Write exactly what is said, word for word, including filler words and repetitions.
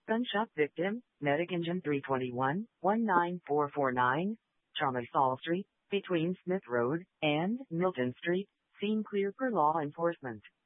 Gunshot victim, Medic Engine three twenty-one, one nine four four nine, Charlie Fall Street, between Smith Road and Milton Street. Scene clear per law enforcement.